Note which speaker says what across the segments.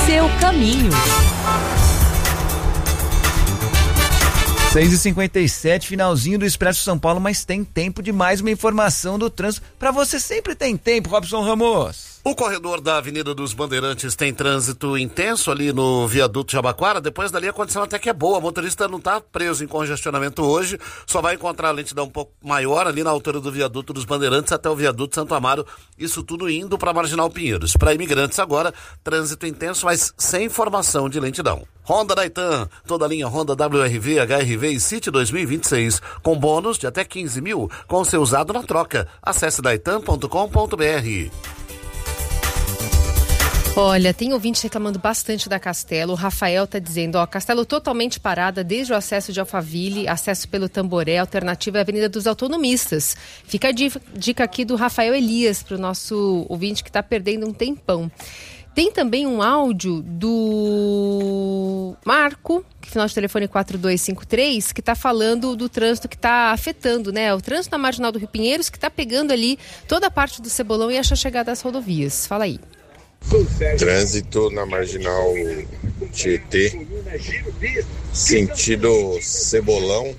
Speaker 1: seu caminho.
Speaker 2: 6h57, finalzinho do Expresso São Paulo, mas tem tempo de mais uma informação do trânsito. Pra você sempre tem tempo, Robson Ramos.
Speaker 3: O corredor da Avenida dos Bandeirantes tem trânsito intenso ali no viaduto Jabaquara. Depois dali a condição até que é boa. O motorista não está preso em congestionamento hoje. Só vai encontrar a lentidão um pouco maior ali na altura do viaduto dos Bandeirantes até o viaduto Santo Amaro. Isso tudo indo para Marginal Pinheiros. Para imigrantes agora, trânsito intenso, mas sem formação de lentidão. Honda Daitan, toda a linha Honda WRV, HRV e City 2026, com bônus de até 15 mil, com seu usado na troca. Acesse daitan.com.br.
Speaker 4: Olha, tem ouvinte reclamando bastante da Castelo. O Rafael tá dizendo, Castelo totalmente parada desde o acesso de Alphaville, acesso pelo Tamboré, alternativa é a Avenida dos Autonomistas. Fica a dica aqui do Rafael Elias para o nosso ouvinte que tá perdendo um tempão. Tem também um áudio do Marco, que final de telefone 4253, que está falando do trânsito que está afetando, né? O trânsito na Marginal do Rio Pinheiros, que está pegando ali toda a parte do Cebolão e a chegada às rodovias. Fala aí.
Speaker 5: Trânsito na Marginal Tietê, sentido Cebolão,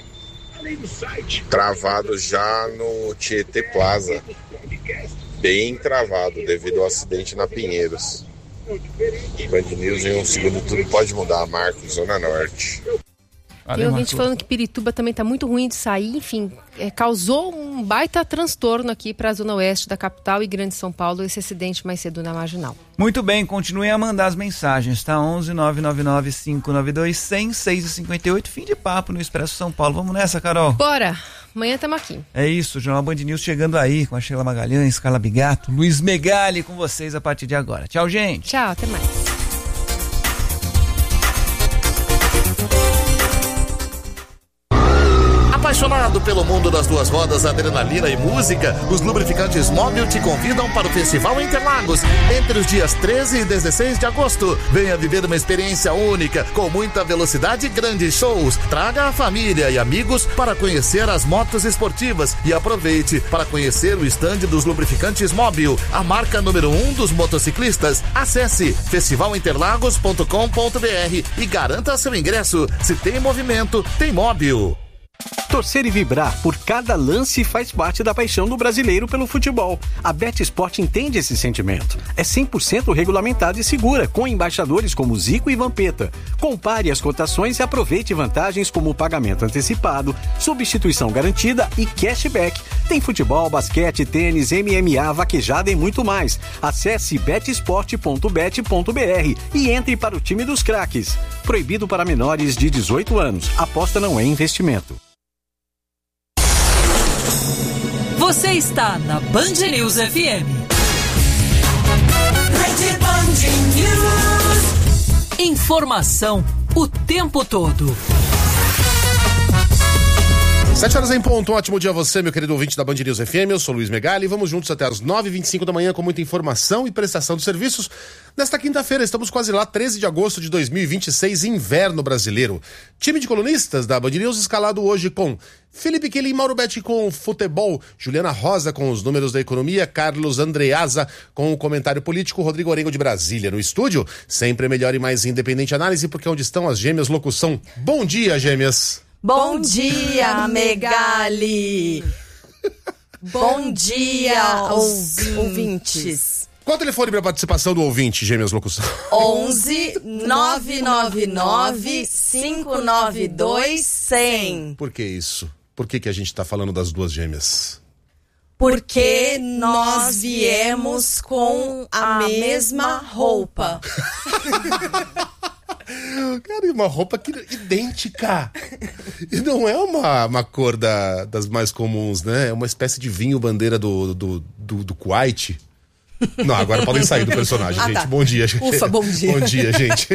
Speaker 5: travado já no Tietê Plaza, bem travado devido ao acidente na Pinheiros. Band News em um segundo, tudo pode mudar. Marcos, Zona Norte.
Speaker 4: Tem ouvinte falando que Pirituba também está muito ruim de sair, enfim, causou um baita transtorno aqui para a zona oeste da capital e Grande São Paulo, esse acidente mais cedo na Marginal.
Speaker 2: Muito bem, continuem a mandar as mensagens, tá? 11 999 592 100, 6h58, fim de papo no Expresso São Paulo. Vamos nessa, Carol?
Speaker 4: Bora! Amanhã estamos aqui.
Speaker 2: É isso, o Jornal Band News chegando aí com a Sheila Magalhães, Carla Bigato, Luiz Megali com vocês a partir de agora. Tchau, gente!
Speaker 4: Tchau, até mais.
Speaker 3: Apaixonado pelo mundo das duas rodas, adrenalina e música, os lubrificantes Móbil te convidam para o Festival Interlagos entre os dias 13 e 16 de agosto. Venha viver uma experiência única, com muita velocidade e grandes shows. Traga a família e amigos para conhecer as motos esportivas e aproveite para conhecer o estande dos lubrificantes Móbil, a marca número 1 dos motociclistas. Acesse festivalinterlagos.com.br e garanta seu ingresso. Se tem movimento, tem Móbil.
Speaker 6: Torcer e vibrar por cada lance faz parte da paixão do brasileiro pelo futebol. A BetSport entende esse sentimento. É 100% regulamentada e segura, com embaixadores como Zico e Vampeta. Compare as cotações e aproveite vantagens como pagamento antecipado, substituição garantida e cashback. Tem futebol, basquete, tênis, MMA, vaquejada e muito mais. Acesse betsport.bet.br e entre para o time dos craques. Proibido para menores de 18 anos. Aposta não é investimento.
Speaker 1: Você está na Band News FM. Rede Band News. Informação o tempo todo.
Speaker 7: 7h em ponto, um ótimo dia a você, meu querido ouvinte da Band News FM, eu sou Luiz Megali, vamos juntos até as 9h25 da manhã com muita informação e prestação de serviços. Nesta quinta-feira, estamos quase lá, 13 de agosto de 2026, inverno brasileiro. Time de colunistas da Band News escalado hoje com Felipe Kelly e Mauro Betti com futebol, Juliana Rosa com os números da economia, Carlos Andreasa com o comentário político, Rodrigo Orengo de Brasília no estúdio. Sempre melhor e mais independente análise, porque onde estão as gêmeas locução. Bom dia, gêmeas!
Speaker 8: Bom dia, Megali! Bom dia, ouvintes!
Speaker 7: Qual o telefone para participação do ouvinte, gêmeas locução?
Speaker 8: 11 999 592 100.
Speaker 7: Por que isso? Por que a gente tá falando das duas gêmeas?
Speaker 8: Porque nós viemos com a mesma roupa.
Speaker 7: Cara, uma roupa idêntica. E não é uma cor das mais comuns, né? É uma espécie de vinho bandeira do Kuwait. Não, agora podem sair do personagem, gente. Tá. Bom dia, gente.
Speaker 8: Ufa, bom dia.
Speaker 7: Bom dia, gente.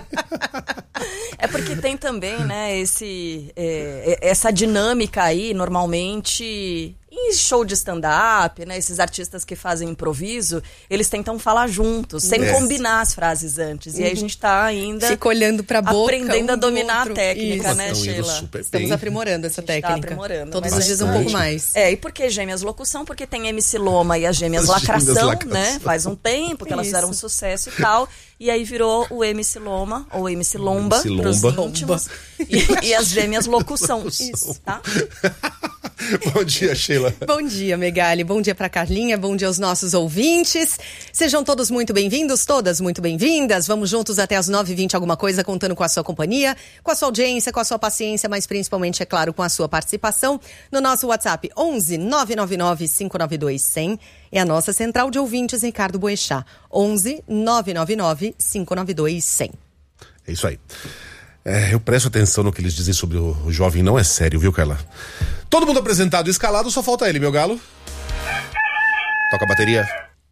Speaker 8: É porque tem também, né, essa dinâmica aí, normalmente, em em show de stand-up, né? Esses artistas que fazem improviso, eles tentam falar juntos, sem combinar as frases antes. E aí a gente tá ainda...
Speaker 4: Fica olhando pra boca,
Speaker 8: aprendendo a dominar a técnica, né,
Speaker 7: Estão indo
Speaker 8: Sheila?
Speaker 7: super
Speaker 4: Estamos
Speaker 7: bem.
Speaker 4: aprimorando essa técnica.
Speaker 8: Tá aprimorando.
Speaker 4: Todos
Speaker 8: mas
Speaker 4: os dias um pouco mais.
Speaker 8: E por que Gêmeas Locução? Porque tem MC Loma e as Gêmeas
Speaker 7: As
Speaker 8: Lacração,
Speaker 7: Gêmeas Lacração.
Speaker 8: né? Faz um tempo que elas fizeram um sucesso e tal. E aí virou o MC Loma, ou MC Lomba,
Speaker 7: MC
Speaker 8: pros
Speaker 7: Lomba.
Speaker 8: íntimos. E as Gêmeas Locução. Isso, tá?
Speaker 7: Bom dia, Sheila.
Speaker 4: Bom dia, Megali. Bom dia pra Carlinha. Bom dia aos nossos ouvintes. Sejam todos muito bem-vindos, todas muito bem-vindas. Vamos juntos até as 9h20 alguma coisa, contando com a sua companhia, com a sua audiência, com a sua paciência, mas principalmente, é claro, com a sua participação no nosso WhatsApp 11 999 592 100. É a nossa central de ouvintes, Ricardo Boechat. 11 999 592 100.
Speaker 7: É isso aí. Eu presto atenção no que eles dizem sobre o jovem, não é sério, viu, Carla? Todo mundo apresentado e escalado, só falta ele, meu galo. Toca a bateria.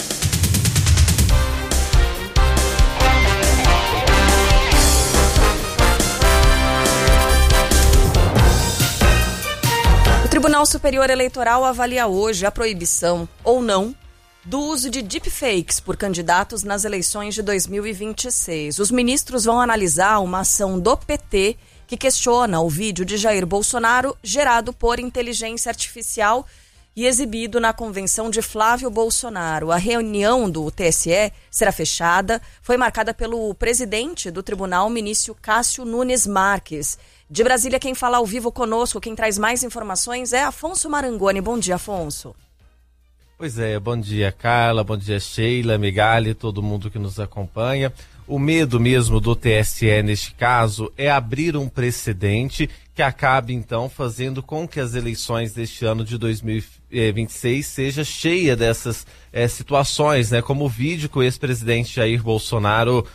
Speaker 8: O Tribunal Superior Eleitoral avalia hoje a proibição, ou não, do uso de deepfakes por candidatos nas eleições de 2026. Os ministros vão analisar uma ação do PT que questiona o vídeo de Jair Bolsonaro gerado por inteligência artificial e exibido na convenção de Flávio Bolsonaro. A reunião do TSE será fechada, foi marcada pelo presidente do tribunal, ministro Cássio Nunes Marques. De Brasília, quem fala ao vivo conosco, quem traz mais informações é Afonso Marangoni. Bom dia, Afonso.
Speaker 9: Pois é, bom dia, Carla, bom dia, Sheila, Megali, todo mundo que nos acompanha. O medo mesmo do TSE neste caso é abrir um precedente que acabe então fazendo com que as eleições deste ano de 2026 seja cheia dessas situações, né? Como o vídeo que o ex-presidente Jair Bolsonaro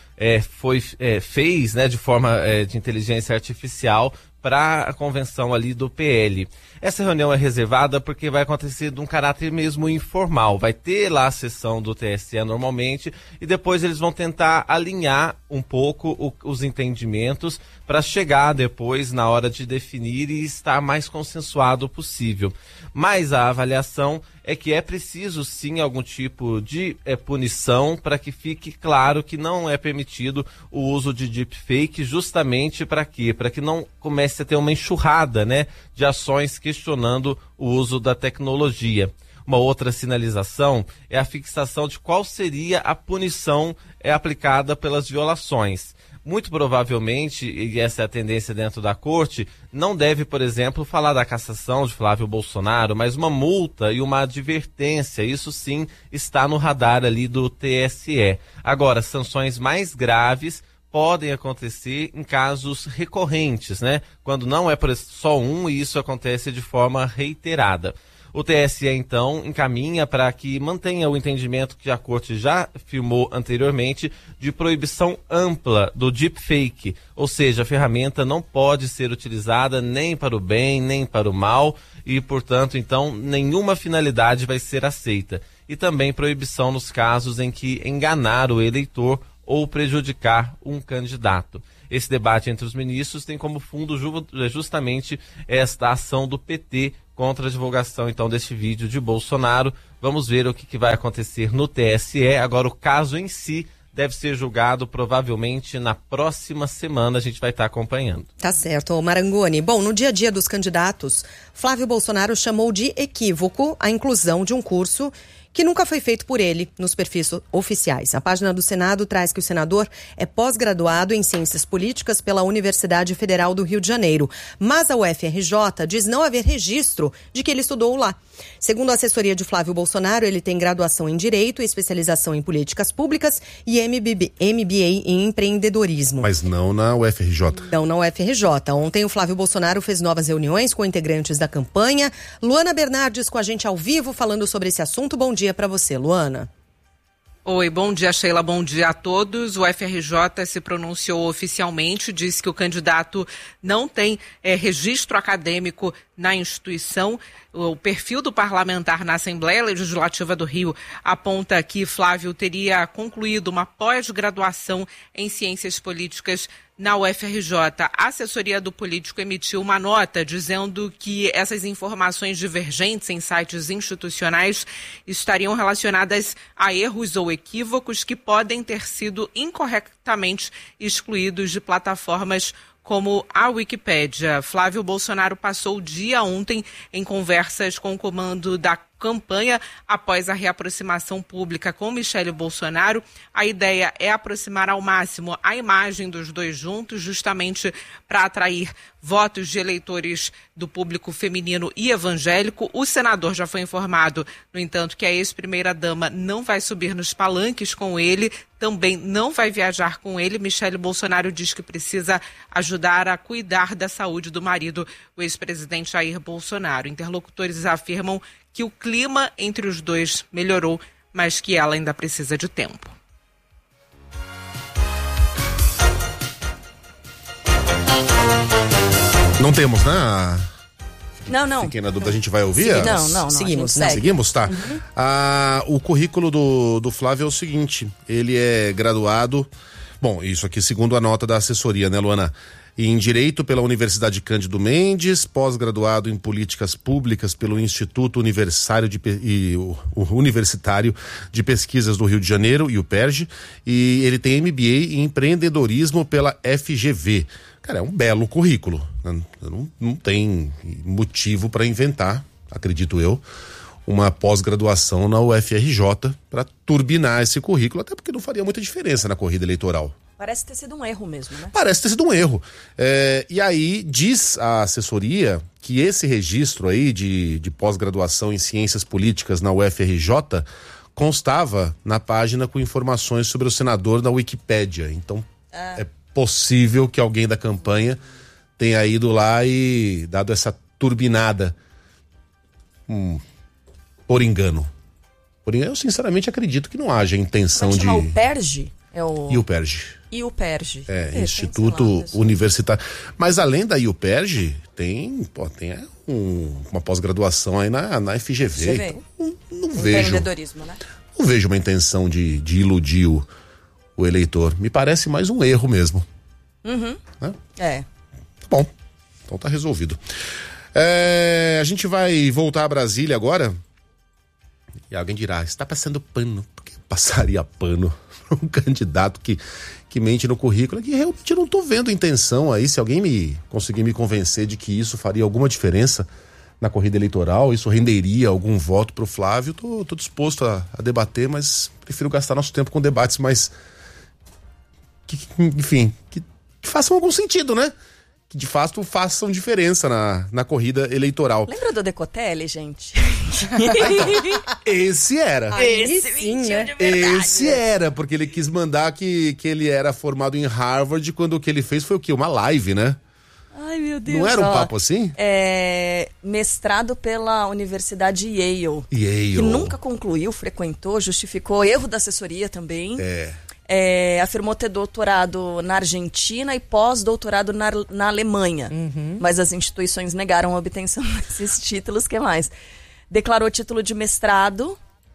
Speaker 9: fez, né, de forma de inteligência artificial para a convenção ali do PL. Essa reunião é reservada porque vai acontecer de um caráter mesmo informal. Vai ter lá a sessão do TSE normalmente e depois eles vão tentar alinhar um pouco os entendimentos para chegar depois na hora de definir e estar mais consensuado possível. Mas a avaliação é que é preciso sim algum tipo de punição para que fique claro que não é permitido o uso de deepfake, justamente para quê? Para que não comece a ter uma enxurrada, né, de ações questionando o uso da tecnologia. Uma outra sinalização é a fixação de qual seria a punição aplicada pelas violações. Muito provavelmente, e essa é a tendência dentro da corte, não deve, por exemplo, falar da cassação de Flávio Bolsonaro, mas uma multa e uma advertência, isso sim está no radar ali do TSE. Agora, sanções mais graves podem acontecer em casos recorrentes, né? Quando não é só um e isso acontece de forma reiterada. O TSE, então, encaminha para que mantenha o entendimento que a Corte já firmou anteriormente de proibição ampla do deepfake, ou seja, a ferramenta não pode ser utilizada nem para o bem, nem para o mal e, portanto, então, nenhuma finalidade vai ser aceita. E também proibição nos casos em que enganar o eleitor ou prejudicar um candidato. Esse debate entre os ministros tem como fundo justamente esta ação do PT contra a divulgação, então, deste vídeo de Bolsonaro. Vamos ver o que vai acontecer no TSE. Agora, o caso em si deve ser julgado provavelmente na próxima semana. A gente vai estar acompanhando.
Speaker 4: Tá certo, Marangoni. Bom, no dia a dia dos candidatos, Flávio Bolsonaro chamou de equívoco a inclusão de um curso que nunca foi feito por ele nos perfis oficiais. A página do Senado traz que o senador é pós-graduado em Ciências Políticas pela Universidade Federal do Rio de Janeiro, mas a UFRJ diz não haver registro de que ele estudou lá. Segundo a assessoria de Flávio Bolsonaro, ele tem graduação em Direito, especialização em Políticas Públicas e MBA em Empreendedorismo.
Speaker 7: Mas não na UFRJ.
Speaker 4: Não na UFRJ. Ontem o Flávio Bolsonaro fez novas reuniões com integrantes da campanha. Luana Bernardes com a gente ao vivo falando sobre esse assunto. Bom dia para você, Luana.
Speaker 10: Oi, bom dia, Sheila, bom dia a todos. O FRJ se pronunciou oficialmente, disse que o candidato não tem registro acadêmico na instituição. O perfil do parlamentar na Assembleia Legislativa do Rio aponta que Flávio teria concluído uma pós-graduação em Ciências Políticas na UFRJ. A assessoria do político emitiu uma nota dizendo que essas informações divergentes em sites institucionais estariam relacionadas a erros ou equívocos que podem ter sido incorretamente excluídos de plataformas como a Wikipédia. Flávio Bolsonaro passou o dia ontem em conversas com o comando da campanha após a reaproximação pública com Michele Bolsonaro. A ideia é aproximar ao máximo a imagem dos dois juntos, justamente para atrair votos de eleitores do público feminino e evangélico. O senador já foi informado, no entanto, que a ex-primeira-dama não vai subir nos palanques com ele, também não vai viajar com ele. Michele Bolsonaro diz que precisa ajudar a cuidar da saúde do marido, o ex-presidente Jair Bolsonaro. Interlocutores afirmam que o clima entre os dois melhorou, mas que ela ainda precisa de tempo.
Speaker 7: Não temos, né?
Speaker 8: Não.
Speaker 7: Fiquei na dúvida, a gente vai ouvir?
Speaker 8: Não.
Speaker 4: Seguimos,
Speaker 8: segue.
Speaker 7: Seguimos, tá. O currículo do Flávio é o seguinte, ele é graduado, bom, isso aqui segundo a nota da assessoria, né, Luana? Em Direito pela Universidade Cândido Mendes, pós-graduado em Políticas Públicas pelo Instituto Universitário de Pesquisas do Rio de Janeiro, e o PERJ, e ele tem MBA em Empreendedorismo pela FGV. Cara, é um belo currículo. Não tem motivo para inventar, acredito eu, uma pós-graduação na UFRJ para turbinar esse currículo, até porque não faria muita diferença na corrida eleitoral.
Speaker 8: Parece ter sido um erro mesmo, né?
Speaker 7: Parece ter sido um erro. E aí diz a assessoria que esse registro aí de pós-graduação em Ciências Políticas na UFRJ constava na página com informações sobre o senador na Wikipédia. Então é possível que alguém da campanha tenha ido lá e dado essa turbinada por engano. Porém, eu sinceramente acredito que não haja intenção de...
Speaker 8: o PERJ?
Speaker 7: E o PERJ.
Speaker 8: E o PERJ.
Speaker 7: Instituto Universitário. Mas além da IUPERJ, tem uma pós-graduação aí na FGV. Então, não vejo.
Speaker 8: Empreendedorismo, né?
Speaker 7: Não vejo uma intenção de iludir o eleitor. Me parece mais um erro mesmo.
Speaker 8: Né?
Speaker 7: Tá bom. Então tá resolvido. A gente vai voltar a Brasília agora. E alguém dirá, está passando pano. Por que passaria pano para um candidato que mente no currículo? Que realmente eu não estou vendo intenção aí. Se alguém conseguir me convencer de que isso faria alguma diferença na corrida eleitoral, isso renderia algum voto para o Flávio, tô disposto a debater, mas prefiro gastar nosso tempo com debates mais... que façam algum sentido, né? Que de fato façam diferença na corrida eleitoral.
Speaker 8: Lembra do Decotelli, gente?
Speaker 7: Esse era.
Speaker 8: Esse mentiu de verdade.
Speaker 7: Esse era, porque ele quis mandar que ele era formado em Harvard, quando o que ele fez foi o quê? Uma live, né?
Speaker 8: Ai, meu Deus.
Speaker 7: Não era um papo assim?
Speaker 8: Mestrado pela Universidade Yale.
Speaker 7: Que
Speaker 8: nunca concluiu, frequentou, justificou erro da assessoria também. Afirmou ter doutorado na Argentina e pós-doutorado na Alemanha. Mas as instituições negaram a obtenção desses títulos. Que mais? Declarou título de mestrado,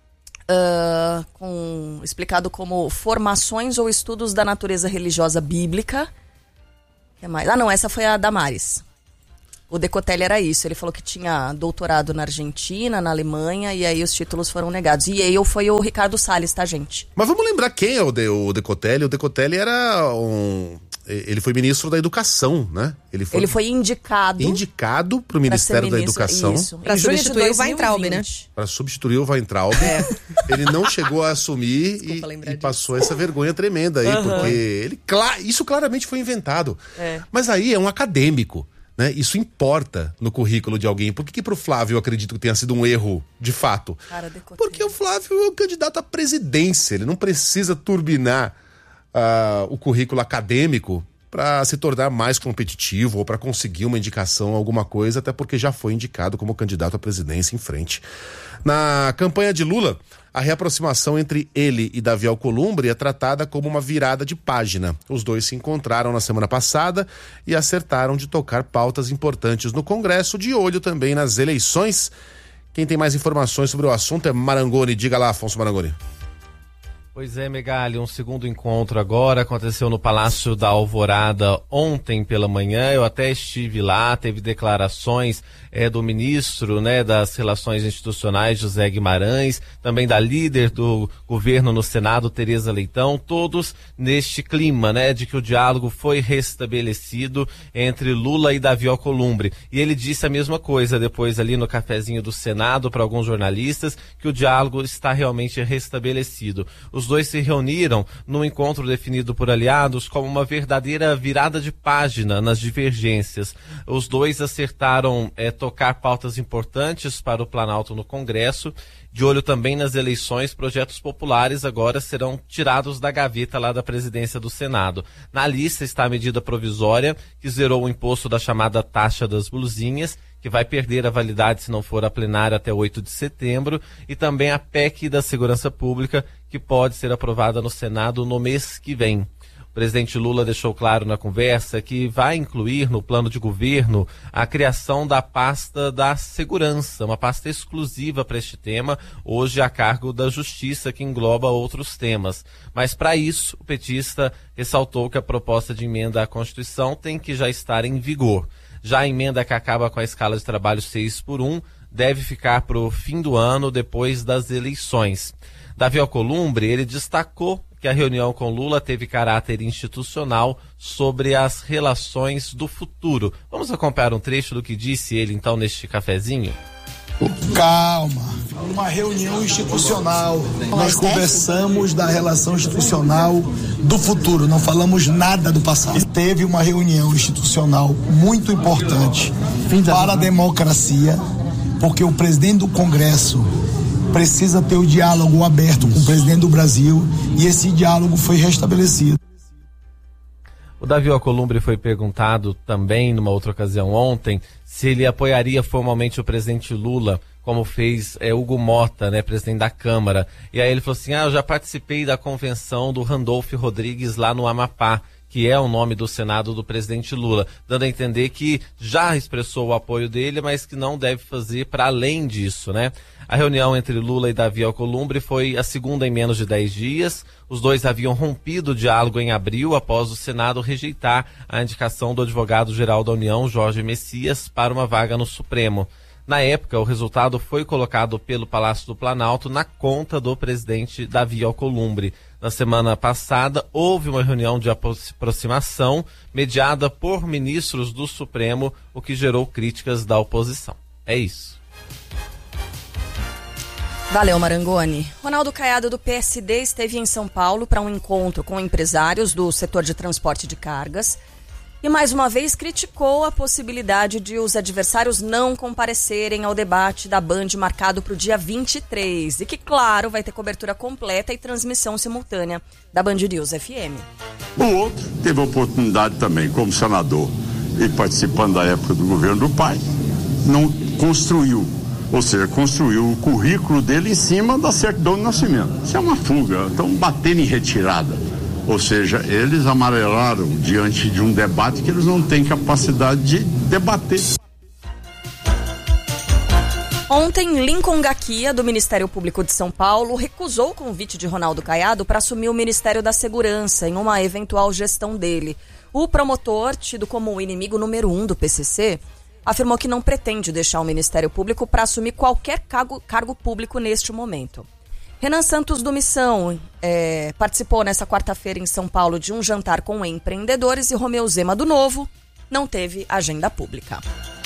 Speaker 8: explicado como formações ou estudos da natureza religiosa bíblica. Que mais? Essa foi a Damares. O Decotelli era isso, ele falou que tinha doutorado na Argentina, na Alemanha, e aí os títulos foram negados. E Yale foi o Ricardo Salles, tá, gente?
Speaker 7: Mas vamos lembrar quem é o Decotelli. O Decotelli era ele foi ministro da Educação, né? Ele foi indicado para o Ministério da Educação.
Speaker 4: Para substituir o Weintraub, né?
Speaker 7: Para substituir o Weintraub. Ele não chegou a assumir e passou essa vergonha tremenda aí, porque isso claramente foi inventado. Mas aí é um acadêmico. Né? Isso importa no currículo de alguém. Por que pro Flávio eu acredito que tenha sido um erro de fato? Porque o Flávio é um candidato à presidência. Ele não precisa turbinar o currículo acadêmico para se tornar mais competitivo ou para conseguir uma indicação, alguma coisa, até porque já foi indicado como candidato à presidência em frente. Na campanha de Lula, A reaproximação entre ele e Davi Alcolumbre é tratada como uma virada de página. Os dois se encontraram na semana passada e acertaram de tocar pautas importantes no Congresso, de olho também nas eleições. Quem tem mais informações sobre o assunto é Marangoni. Diga lá, Afonso Marangoni.
Speaker 9: Pois é, Megali, um segundo encontro agora aconteceu no Palácio da Alvorada ontem pela manhã. Eu até estive lá, teve declarações do ministro, das Relações Institucionais, José Guimarães, também da líder do governo no Senado, Tereza Leitão, todos neste clima, de que o diálogo foi restabelecido entre Lula e Davi Alcolumbre. E ele disse a mesma coisa depois ali no cafezinho do Senado para alguns jornalistas, que o diálogo está realmente restabelecido. Os dois se reuniram num encontro definido por aliados como uma verdadeira virada de página nas divergências. Os dois acertaram tocar pautas importantes para o Planalto no Congresso. De olho também nas eleições, projetos populares agora serão tirados da gaveta lá da presidência do Senado. Na lista está a medida provisória que zerou o imposto da chamada taxa das blusinhas, que vai perder a validade se não for a plenária até 8 de setembro, e também a PEC da Segurança Pública, que pode ser aprovada no Senado no mês que vem. O presidente Lula deixou claro na conversa que vai incluir no plano de governo a criação da pasta da segurança, uma pasta exclusiva para este tema, hoje a cargo da Justiça, que engloba outros temas. Mas para isso, o petista ressaltou que a proposta de emenda à Constituição tem que já estar em vigor. Já a emenda que acaba com a escala de trabalho 6x1 deve ficar para o fim do ano, depois das eleições. Davi Alcolumbre, ele destacou que a reunião com Lula teve caráter institucional sobre as relações do futuro. Vamos acompanhar um trecho do que disse ele, então, neste cafezinho?
Speaker 11: Calma, uma reunião institucional. Nós conversamos da relação institucional do futuro, não falamos nada do passado. Teve uma reunião institucional muito importante para a democracia, porque o presidente do Congresso precisa ter o diálogo aberto com o presidente do Brasil, e esse diálogo foi restabelecido.
Speaker 9: O Davi Alcolumbre foi perguntado também, numa outra ocasião ontem, se ele apoiaria formalmente o presidente Lula, como fez Hugo Mota, presidente da Câmara. E aí ele falou assim, eu já participei da convenção do Randolph Rodrigues lá no Amapá, que é o nome do Senado do presidente Lula, dando a entender que já expressou o apoio dele, mas que não deve fazer para além disso, A reunião entre Lula e Davi Alcolumbre foi a segunda em menos de 10 dias. Os dois haviam rompido o diálogo em abril, após o Senado rejeitar a indicação do advogado-geral da União, Jorge Messias, para uma vaga no Supremo. Na época, o resultado foi colocado pelo Palácio do Planalto na conta do presidente Davi Alcolumbre. Na semana passada, houve uma reunião de aproximação mediada por ministros do Supremo, o que gerou críticas da oposição. É isso.
Speaker 8: Valeu, Marangoni. Ronaldo Caiado, do PSD, esteve em São Paulo para um encontro com empresários do setor de transporte de cargas e, mais uma vez, criticou a possibilidade de os adversários não comparecerem ao debate da Band marcado para o dia 23 e que, claro, vai ter cobertura completa e transmissão simultânea da Band News FM.
Speaker 12: O outro teve a oportunidade também, como senador e participando da época do governo do pai, não construiu. Ou seja, construiu o currículo dele em cima da certidão de nascimento. Isso é uma fuga, estão batendo em retirada. Ou seja, eles amarelaram diante de um debate que eles não têm capacidade de debater.
Speaker 8: Ontem, Lincoln Gaquia, do Ministério Público de São Paulo, recusou o convite de Ronaldo Caiado para assumir o Ministério da Segurança em uma eventual gestão dele. O promotor, tido como o inimigo número 1 do PCC, afirmou que não pretende deixar o Ministério Público para assumir qualquer cargo público neste momento. Renan Santos, do Missão, participou nesta quarta-feira em São Paulo de um jantar com empreendedores, e Romeu Zema, do Novo, não teve agenda pública.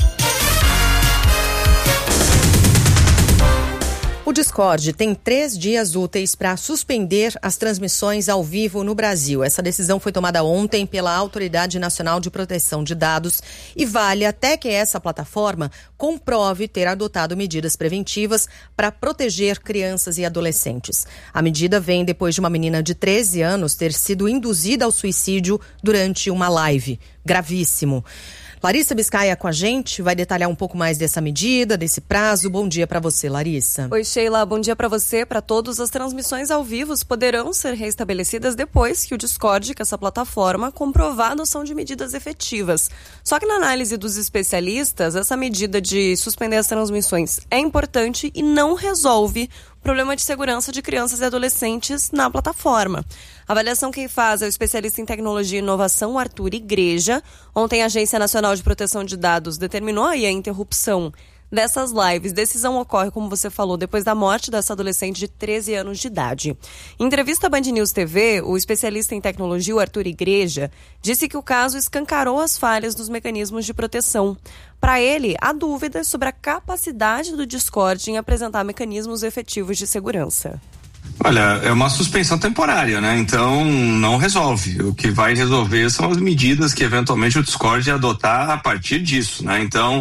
Speaker 13: O Discord tem 3 dias úteis para suspender as transmissões ao vivo no Brasil. Essa decisão foi tomada ontem pela Autoridade Nacional de Proteção de Dados e vale até que essa plataforma comprove ter adotado medidas preventivas para proteger crianças e adolescentes. A medida vem depois de uma menina de 13 anos ter sido induzida ao suicídio durante uma live. Gravíssimo. Larissa Biscaia com a gente, vai detalhar um pouco mais dessa medida, desse prazo. Bom dia para você, Larissa.
Speaker 8: Oi, Sheila, bom dia para você. Para todos, as transmissões ao vivo poderão ser restabelecidas depois que o Discord, que essa plataforma, comprovar a adoção de medidas efetivas. Só que na análise dos especialistas, essa medida de suspender as transmissões é importante e não resolve o problema de segurança de crianças e adolescentes na plataforma. A avaliação quem faz é o especialista em tecnologia e inovação, Arthur Igreja. Ontem a Agência Nacional de Proteção de Dados determinou aí a interrupção dessas lives. Decisão ocorre, como você falou, depois da morte dessa adolescente de 13 anos de idade. Em entrevista à Band News TV, o especialista em tecnologia, o Arthur Igreja, disse que o caso escancarou as falhas dos mecanismos de proteção. Para ele, há dúvidas sobre a capacidade do Discord em apresentar mecanismos efetivos de segurança.
Speaker 14: Olha, é uma suspensão temporária, né? Então não resolve. O que vai resolver são as medidas que eventualmente o Discord adotar a partir disso, né? Então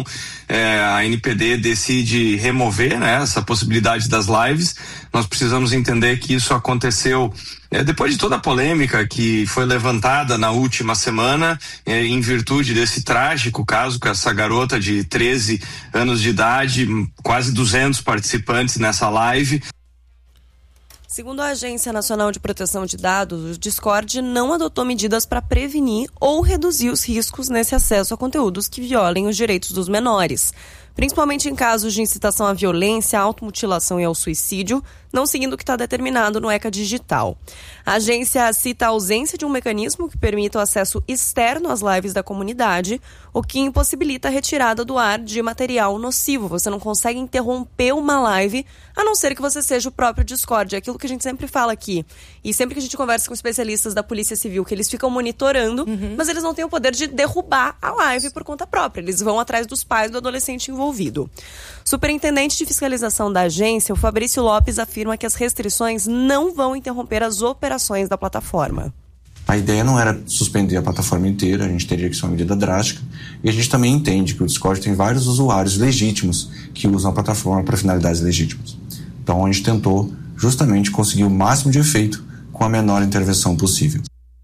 Speaker 14: a NPD decide remover, né, essa possibilidade das lives. Nós precisamos entender que isso aconteceu depois de toda a polêmica que foi levantada na última semana, em virtude desse trágico caso com essa garota de 13 anos de idade, quase 200 participantes nessa live.
Speaker 8: Segundo a Agência Nacional de Proteção de Dados, o Discord não adotou medidas para prevenir ou reduzir os riscos nesse acesso a conteúdos que violem os direitos dos menores, principalmente em casos de incitação à violência, à automutilação e ao suicídio, não seguindo o que está determinado no ECA Digital. A agência cita a ausência de um mecanismo que permita o acesso externo às lives da comunidade, o que impossibilita a retirada do ar de material nocivo. Você não consegue interromper uma live, a não ser que você seja o próprio Discord. É aquilo que a gente sempre fala aqui. E sempre que a gente conversa com especialistas da Polícia Civil, que eles ficam monitorando, mas eles não têm o poder de derrubar a live por conta própria. Eles vão atrás dos pais do adolescente envolvido. Superintendente de fiscalização da agência, o Fabrício Lopes, afirma que as restrições não vão interromper as operações da plataforma.
Speaker 15: A ideia não era suspender a plataforma inteira, a gente teria que ser uma medida drástica. E a gente também entende que o Discord tem vários usuários legítimos que usam a plataforma para finalidades legítimas. Então a gente tentou justamente conseguir o máximo de efeito com a menor intervenção possível.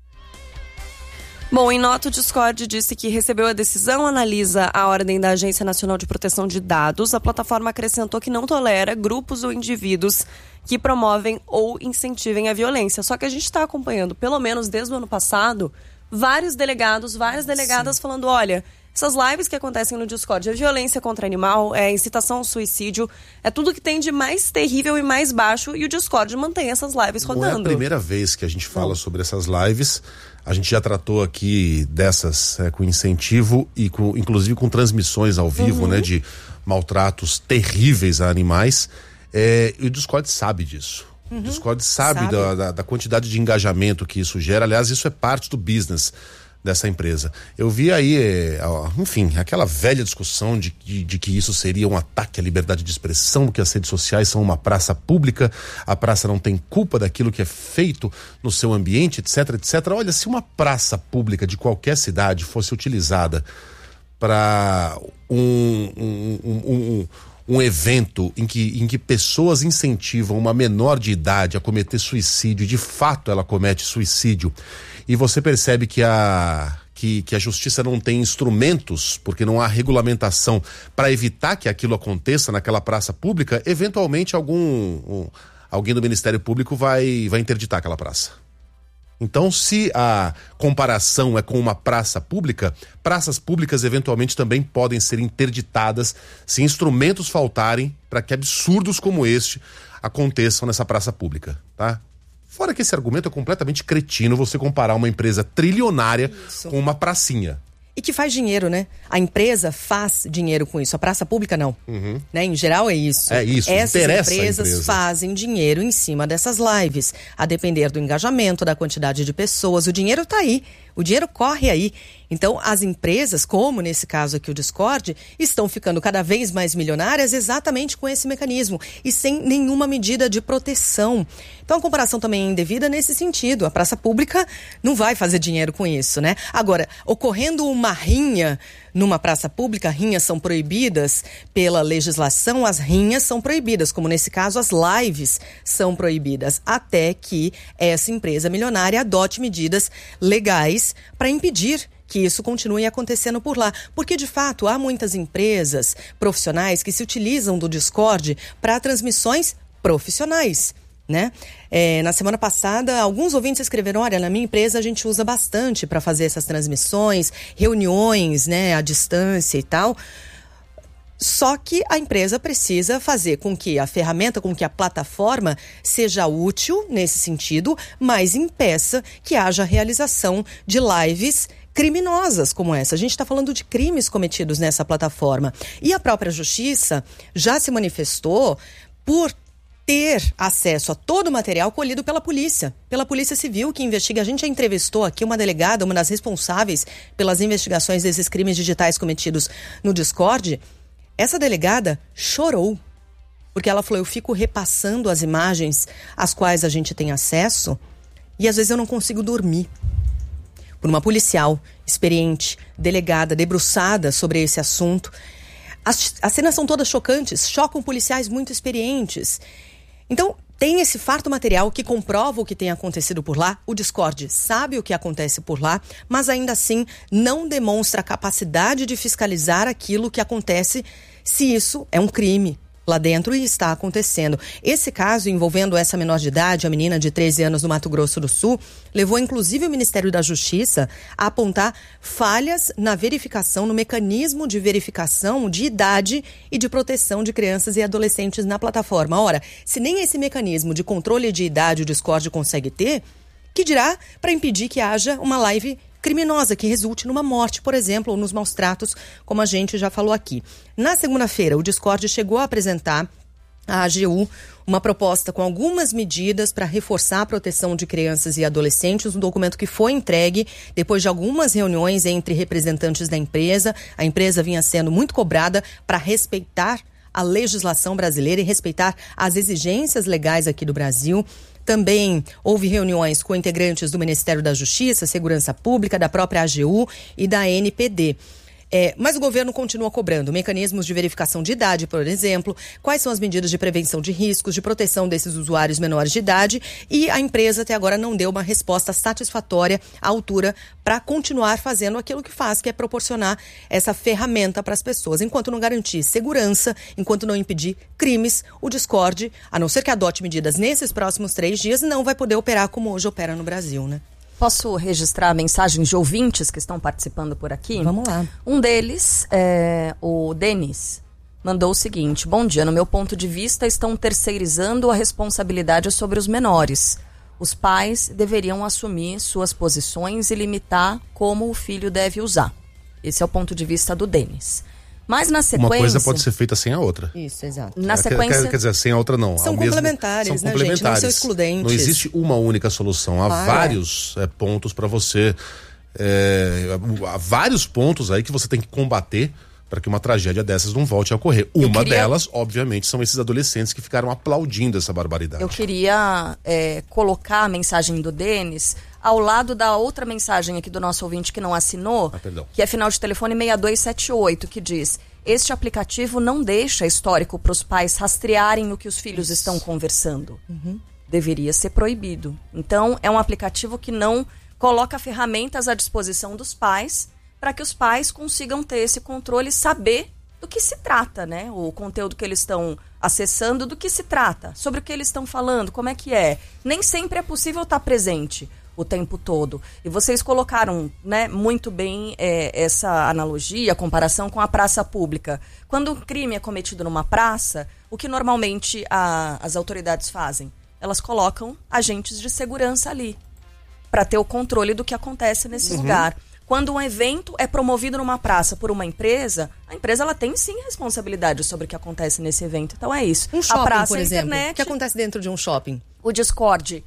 Speaker 8: Bom, em nota, o Discord disse que recebeu a decisão, analisa a ordem da Agência Nacional de Proteção de Dados. A plataforma acrescentou que não tolera grupos ou indivíduos que promovem ou incentivem a violência. Só que a gente está acompanhando, pelo menos desde o ano passado, várias delegadas Sim. falando, olha, essas lives que acontecem no Discord é violência contra animal, é incitação ao suicídio, é tudo que tem de mais terrível e mais baixo, e o Discord mantém essas lives rodando.
Speaker 7: Não é a primeira vez que a gente fala sobre essas lives. A gente já tratou aqui dessas com incentivo e inclusive com transmissões ao vivo, né, de maltratos terríveis a animais. E o Discord sabe disso. O Discord sabe. Da quantidade de engajamento que isso gera. Aliás, isso é parte do business dessa empresa. Eu vi aí, enfim, aquela velha discussão de que isso seria um ataque à liberdade de expressão, que as redes sociais são uma praça pública, a praça não tem culpa daquilo que é feito no seu ambiente, etc, etc. Olha, se uma praça pública de qualquer cidade fosse utilizada para um evento em que pessoas incentivam uma menor de idade a cometer suicídio, de fato ela comete suicídio, e você percebe que a justiça não tem instrumentos, porque não há regulamentação para evitar que aquilo aconteça naquela praça pública, eventualmente alguém do Ministério Público vai interditar aquela praça. Então, se a comparação é com uma praça pública, praças públicas eventualmente também podem ser interditadas se instrumentos faltarem para que absurdos como este aconteçam nessa praça pública, tá? Fora que esse argumento é completamente cretino, você comparar uma empresa trilionária com uma pracinha.
Speaker 13: E que faz dinheiro, né? A empresa faz dinheiro com isso, a praça pública não. Né? Em geral é isso.
Speaker 7: É isso,
Speaker 13: essas
Speaker 7: interessa
Speaker 13: empresas fazem dinheiro em cima dessas lives, a depender do engajamento, da quantidade de pessoas. O dinheiro está aí, o dinheiro corre aí. Então, as empresas, como nesse caso aqui o Discord, estão ficando cada vez mais milionárias exatamente com esse mecanismo e sem nenhuma medida de proteção. Então, a comparação também é indevida nesse sentido. A praça pública não vai fazer dinheiro com isso, né? Agora, ocorrendo uma rinha numa praça pública, rinhas são proibidas pela legislação, as rinhas são proibidas, como nesse caso as lives são proibidas, até que essa empresa milionária adote medidas legais para impedir que isso continue acontecendo por lá. Porque, de fato, há muitas empresas profissionais que se utilizam do Discord para transmissões profissionais, né? Na semana passada, alguns ouvintes escreveram: olha, na minha empresa a gente usa bastante para fazer essas transmissões, reuniões, né, à distância e tal. Só que a empresa precisa fazer com que a ferramenta, com que a plataforma seja útil nesse sentido, mas impeça que haja realização de lives criminosas como essa. A gente está falando de crimes cometidos nessa plataforma. E a própria Justiça já se manifestou por ter acesso a todo o material colhido pela Polícia Civil, que investiga. A gente já entrevistou aqui uma delegada, uma das responsáveis pelas investigações desses crimes digitais cometidos no Discord. Essa delegada chorou, porque ela falou: eu fico repassando as imagens às quais a gente tem acesso e às vezes eu não consigo dormir. Por uma policial experiente, delegada, debruçada sobre esse assunto. As cenas são todas chocantes, chocam policiais muito experientes. Então, tem esse farto material que comprova o que tem acontecido por lá. O Discord sabe o que acontece por lá, mas ainda assim não demonstra a capacidade de fiscalizar aquilo que acontece, se isso é um crime lá dentro e está acontecendo. Esse caso envolvendo essa menor de idade, a menina de 13 anos no Mato Grosso do Sul, levou inclusive o Ministério da Justiça a apontar falhas na verificação, no mecanismo de verificação de idade e de proteção de crianças e adolescentes na plataforma. Ora, se nem esse mecanismo de controle de idade o Discord consegue ter, que dirá para impedir que haja uma live criminosa que resulte numa morte, por exemplo, ou nos maus tratos, como a gente já falou aqui. Na segunda-feira, o Discord chegou a apresentar à AGU uma proposta com algumas medidas para reforçar a proteção de crianças e adolescentes, um documento que foi entregue depois de algumas reuniões entre representantes da empresa. A empresa vinha sendo muito cobrada para respeitar a legislação brasileira e respeitar as exigências legais aqui do Brasil. Também houve reuniões com integrantes do Ministério da Justiça, Segurança Pública, da própria AGU e da NPD. Mas o governo continua cobrando mecanismos de verificação de idade, por exemplo, quais são as medidas de prevenção de riscos, de proteção desses usuários menores de idade, e a empresa até agora não deu uma resposta satisfatória à altura para continuar fazendo aquilo que faz, que é proporcionar essa ferramenta para as pessoas. Enquanto não garantir segurança, enquanto não impedir crimes, o Discord, a não ser que adote medidas nesses próximos 3 dias, não vai poder operar como hoje opera no Brasil, né?
Speaker 8: Posso registrar mensagens de ouvintes que estão participando por aqui?
Speaker 13: Vamos lá.
Speaker 8: Um deles, o Denis, mandou o seguinte: bom dia, no meu ponto de vista estão terceirizando a responsabilidade sobre os menores. Os pais deveriam assumir suas posições e limitar como o filho deve usar. Esse é o ponto de vista do Denis. Mas na sequência...
Speaker 7: Uma coisa pode ser feita sem a outra.
Speaker 13: Isso, exato.
Speaker 8: Na sequência...
Speaker 7: Quer dizer, sem a outra não.
Speaker 13: São complementares, né, gente? Não são excludentes.
Speaker 7: Não existe uma única solução. Há vários pontos para você... há vários pontos aí que você tem que combater para que uma tragédia dessas não volte a ocorrer. Uma delas, obviamente, são esses adolescentes que ficaram aplaudindo essa barbaridade.
Speaker 8: Eu queria colocar a mensagem do Denis ao lado da outra mensagem aqui do nosso ouvinte que não assinou, que é final de telefone 6278, que diz: este aplicativo não deixa histórico para os pais rastrearem o que os filhos estão conversando. Deveria ser proibido. Então, é um aplicativo que não coloca ferramentas à disposição dos pais para que os pais consigam ter esse controle e saber do que se trata, né? O conteúdo que eles estão acessando, do que se trata, sobre o que eles estão falando, como é que é. Nem sempre é possível estar presente o tempo todo. E vocês colocaram, né, muito bem essa analogia, a comparação com a praça pública. Quando um crime é cometido numa praça, o que normalmente as autoridades fazem? Elas colocam agentes de segurança ali para ter o controle do que acontece nesse lugar. Quando um evento é promovido numa praça por uma empresa, a empresa ela tem sim responsabilidade sobre o que acontece nesse evento. Então é isso.
Speaker 13: Um shopping,
Speaker 8: a praça,
Speaker 13: por exemplo.
Speaker 8: internet,
Speaker 13: o que acontece dentro de um shopping?
Speaker 8: O Discord